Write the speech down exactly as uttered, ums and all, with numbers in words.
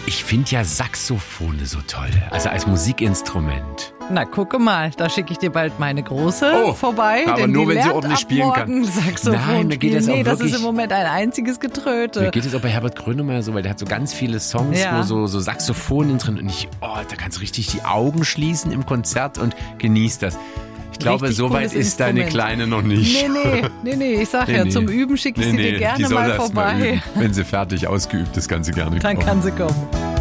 Ich finde ja Saxophone so toll, also als Musikinstrument. Na, gucke mal, da schicke ich dir bald meine Große Oh, vorbei. aber denn nur, die wenn sie lernt ordentlich ab spielen kann. morgen Saxophon Nein, mir geht das auch nee, das wirklich- ist im Moment ein einziges Getröte. Mir geht es auch bei Herbert Grönemeyer so, weil der hat so ganz viele Songs, Ja. wo so, so Saxophone drin und ich, oh, da kannst du richtig die Augen schließen im Konzert und genießt das. Ich glaube, Richtig so weit cooles ist deine Instrument. Kleine noch nicht. Nee, nee, nee, nee, ich sag Nee, ja, nee. zum Üben schicke ich Nee, sie nee, dir gerne die soll mal das vorbei. üben. Wenn sie fertig ausgeübt ist, kann sie gerne Dann kommen. kann sie kommen.